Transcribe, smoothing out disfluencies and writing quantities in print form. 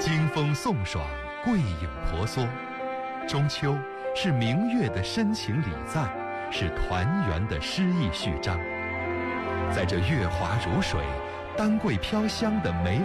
金风送爽，桂影婆娑。中秋是明月的深情礼赞，是团圆的诗意序章。在这月华如水、丹桂飘香的美